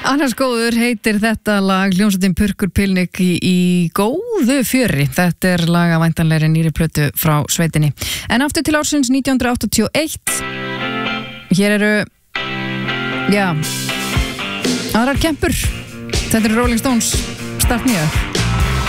Annars góður heitir þetta lag hljómsveitin Purkurpilnik í góðu fjöri. Þetta lag af væntanlegri nýri plötu frá sveitinni. En aftur til ársins 1981. Hér eru aðrar kempur. Þetta Rolling Stones, Start Me Up.